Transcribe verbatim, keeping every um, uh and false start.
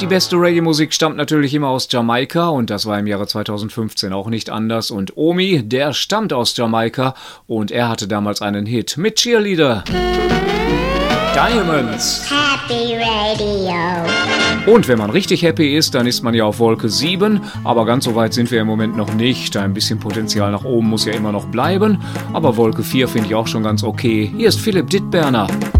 Die beste Reggae-Musik stammt natürlich immer aus Jamaika und das war im Jahre zweitausendfünfzehn auch nicht anders. Und Omi, der stammt aus Jamaika und er hatte damals einen Hit mit Cheerleader. Diamonds. Happy Radio. Und wenn man richtig happy ist, dann ist man ja auf Wolke sieben, aber ganz so weit sind wir im Moment noch nicht. Ein bisschen Potenzial nach oben muss ja immer noch bleiben, aber Wolke vier finde ich auch schon ganz okay. Hier ist Philipp Dittberner.